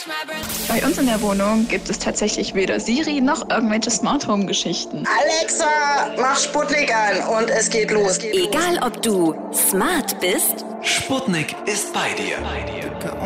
Bei uns in der Wohnung gibt es tatsächlich weder Siri noch irgendwelche Smart Home Geschichten. Alexa, mach Sputnik an und es geht los. Egal ob du smart bist Sputnik ist bei dir.